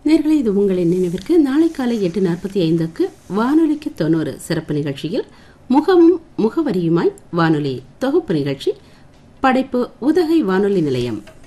நேயர்களே, இது உங்களின் நினைவிற்கு நாளை காலை 8:45 வானொலிக்கு 90 சிறப்பு நிகழ்ச்சியில் முகமும் முகவரியுமாய் வானொலி தொகுப்பு நிகழ்ச்சி. படைப்பு உதகை வானொலி நிலையம்.